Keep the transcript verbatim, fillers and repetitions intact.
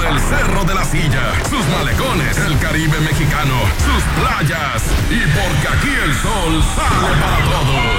el Cerro de la Silla, sus malecones, el Caribe mexicano, sus playas y porque aquí el sol sale para todos.